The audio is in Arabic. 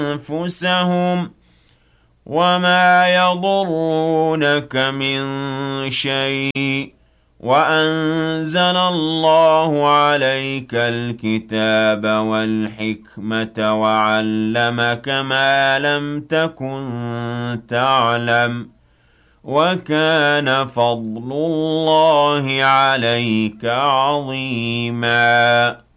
أنفسهم وما يضرونك من شيء وأنزل الله عليك الكتاب والحكمة وعلمك ما لم تكن تعلم وكان فضل الله عليك عظيما